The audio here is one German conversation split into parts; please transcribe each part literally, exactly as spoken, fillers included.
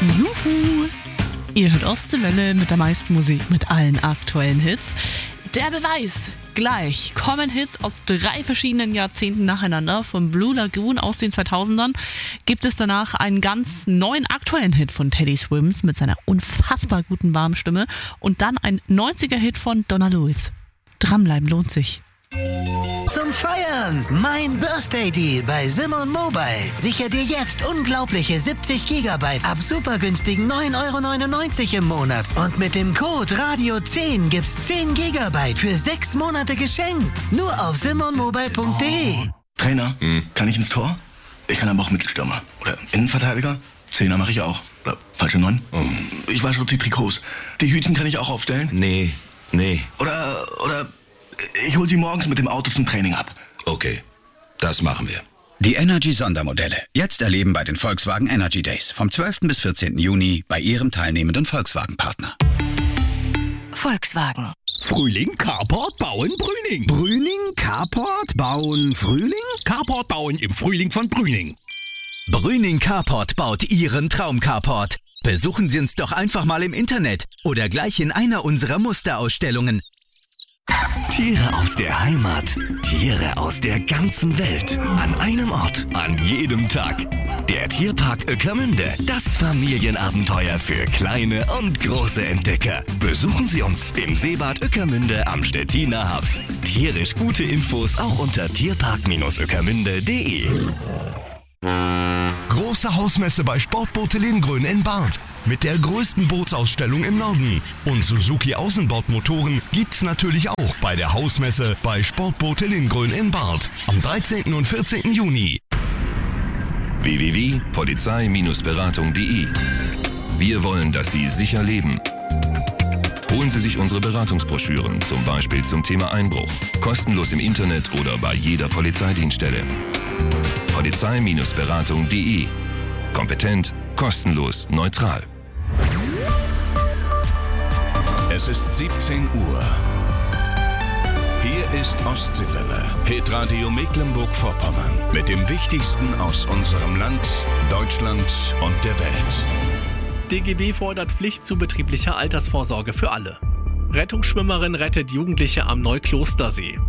Juhu! Ihr hört Ostseewelle mit der meisten Musik, mit allen aktuellen Hits. Der Beweis! Gleich kommen Hits aus drei verschiedenen Jahrzehnten nacheinander. Von Blue Lagoon aus den zweitausendern gibt es danach einen ganz neuen aktuellen Hit von Teddy Swims mit seiner unfassbar guten warmen Stimme und dann ein neunziger-Hit von Donna Lewis. Dranbleiben lohnt sich. Zum Feiern mein Birthday Deal bei Simon Mobile. Sicher dir jetzt unglaubliche siebzig Gigabyte ab super günstigen neun Euro neunundneunzig im Monat. Und mit dem Code Radio zehn gibt's zehn Gigabyte für sechs Monate geschenkt. Nur auf simon mobile punkt de. Trainer, hm. kann ich ins Tor? Ich kann aber auch Mittelstürmer. Oder Innenverteidiger? Zehner mache ich auch. Oder falsche Neun? Oh. Ich wasche die Trikots. Die Hütchen kann ich auch aufstellen? Nee, nee. Oder, oder... Ich hol sie morgens mit dem Auto zum Training ab. Okay, das machen wir. Die Energy-Sondermodelle. Jetzt erleben bei den Volkswagen Energy Days. Vom zwölften bis vierzehnten Juni bei Ihrem teilnehmenden Volkswagen-Partner. Volkswagen. Frühling, Carport, bauen, Brüning. Brüning, Carport, bauen, Frühling? Carport bauen im Frühling von Brüning. Brüning Carport baut Ihren Traum-Carport. Besuchen Sie uns doch einfach mal im Internet oder gleich in einer unserer Musterausstellungen. Tiere aus der Heimat, Tiere aus der ganzen Welt, an einem Ort, an jedem Tag. Der Tierpark Ueckermünde, das Familienabenteuer für kleine und große Entdecker. Besuchen Sie uns im Seebad Ueckermünde am Stettiner Haff. Tierisch gute Infos auch unter tierpark ueckermünde punkt de. Große Hausmesse bei Sportboote Lindgrün in Barth mit der größten Bootsausstellung im Norden. Und Suzuki Außenbordmotoren gibt's natürlich auch bei der Hausmesse bei Sportboote Lindgrün in Barth am dreizehnten und vierzehnten Juni. w w w punkt polizei Beratung punkt de. Wir wollen, dass Sie sicher leben. Holen Sie sich unsere Beratungsbroschüren, zum Beispiel zum Thema Einbruch, kostenlos im Internet oder bei jeder Polizeidienststelle. polizei Beratung punkt de. Kompetent, kostenlos, neutral. Es ist siebzehn Uhr. Hier ist Ostseewelle, Hitradio Mecklenburg-Vorpommern mit dem Wichtigsten aus unserem Land, Deutschland und der Welt. D G B fordert Pflicht zu betrieblicher Altersvorsorge für alle. Rettungsschwimmerin rettet Jugendliche am Neuklostersee.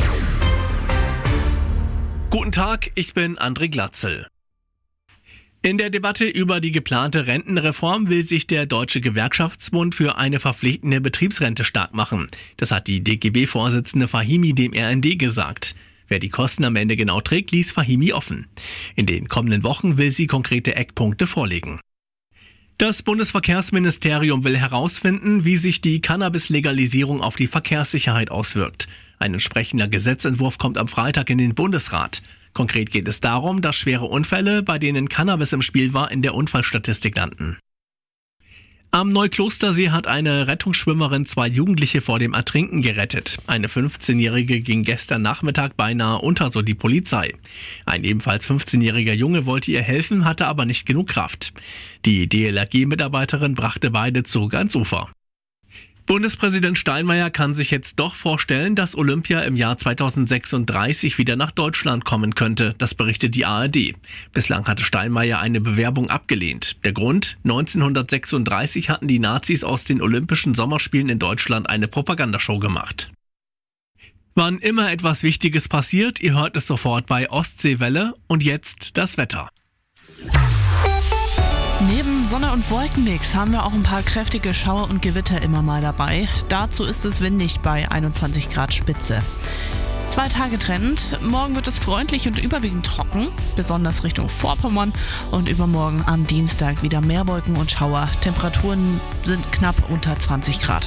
Guten Tag, ich bin André Glatzel. In der Debatte über die geplante Rentenreform will sich der Deutsche Gewerkschaftsbund für eine verpflichtende Betriebsrente stark machen. Das hat die D G B-Vorsitzende Fahimi dem R N D gesagt. Wer die Kosten am Ende genau trägt, ließ Fahimi offen. In den kommenden Wochen will sie konkrete Eckpunkte vorlegen. Das Bundesverkehrsministerium will herausfinden, wie sich die Cannabis-Legalisierung auf die Verkehrssicherheit auswirkt. Ein entsprechender Gesetzentwurf kommt am Freitag in den Bundesrat. Konkret geht es darum, dass schwere Unfälle, bei denen Cannabis im Spiel war, in der Unfallstatistik landen. Am Neuklostersee hat eine Rettungsschwimmerin zwei Jugendliche vor dem Ertrinken gerettet. Eine fünfzehnjährige ging gestern Nachmittag beinahe unter, so die Polizei. Ein ebenfalls fünfzehnjähriger Junge wollte ihr helfen, hatte aber nicht genug Kraft. Die D L R G-Mitarbeiterin brachte beide zurück ans Ufer. Bundespräsident Steinmeier kann sich jetzt doch vorstellen, dass Olympia im Jahr zweitausendsechsunddreißig wieder nach Deutschland kommen könnte. Das berichtet die A R D. Bislang hatte Steinmeier eine Bewerbung abgelehnt. Der Grund? neunzehnhundertsechsunddreißig hatten die Nazis aus den Olympischen Sommerspielen in Deutschland eine Propagandashow gemacht. Wann immer etwas Wichtiges passiert, ihr hört es sofort bei Ostseewelle. Und jetzt das Wetter. Neben Sonne- und Wolkenmix haben wir auch ein paar kräftige Schauer und Gewitter immer mal dabei. Dazu ist es windig bei einundzwanzig Grad Spitze. Zwei Tage trennend. Morgen wird es freundlich und überwiegend trocken, besonders Richtung Vorpommern. Und übermorgen am Dienstag wieder mehr Wolken und Schauer. Temperaturen sind knapp unter zwanzig Grad.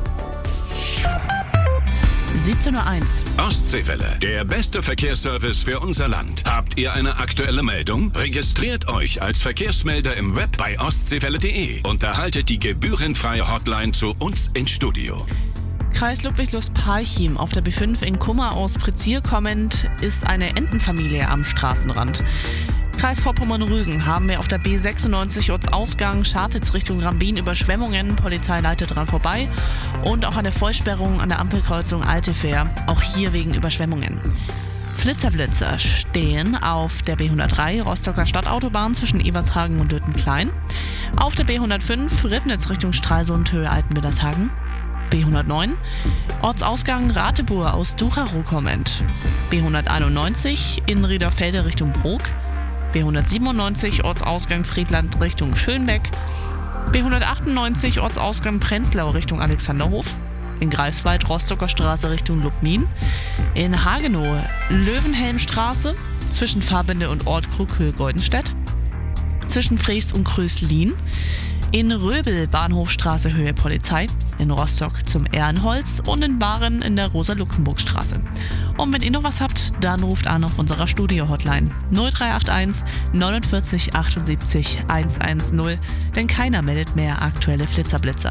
siebzehn Uhr eins. Ostseewelle, der beste Verkehrsservice für unser Land. Habt ihr eine aktuelle Meldung? Registriert euch als Verkehrsmelder im Web bei ostseewelle punkt de und erhaltet die gebührenfreie Hotline zu uns ins Studio. Kreis Ludwigslust-Parchim auf der B fünf in Kummer aus Prezier kommend ist eine Entenfamilie am Straßenrand. Kreis Vorpommern-Rügen haben wir auf der B sechsundneunzig Ortsausgang Scharpitz Richtung Rambin Überschwemmungen. Polizei leitet dran vorbei. Und auch eine Vollsperrung an der Ampelkreuzung Altefähr. Auch hier wegen Überschwemmungen. Flitzerblitzer stehen auf der B hundertdrei Rostocker Stadtautobahn zwischen Evertshagen und Döttenklein, auf der B hundertfünf Ribnitz Richtung Stralsund Höhe Altenweddershagen, B hundertneun Ortsausgang Ratebur aus Ducherow kommend, B hunderteinundneunzig in Riederfelde Richtung Brok, B hundertsiebenundneunzig Ortsausgang Friedland Richtung Schönbeck, B hundertachtundneunzig Ortsausgang Prenzlau Richtung Alexanderhof, in Greifswald Rostocker Straße Richtung Lubmin, in Hagenow Löwenhelmstraße zwischen Fahrbinde und Ort Krughöhe Goldenstedt, zwischen Freest und Kröslin, in Röbel Bahnhofstraße Höhe Polizei, in Rostock zum Ehrenholz und in Bahren in der Rosa-Luxemburg-Straße. Und wenn ihr noch was habt, dann ruft an auf unserer Studio-Hotline null drei acht eins neunundvierzig achtundsiebzig hundertzehn, denn keiner meldet mehr aktuelle Flitzerblitzer.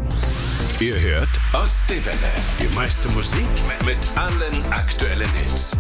Ihr hört Ostseewelle, die meiste Musik mit allen aktuellen Hits.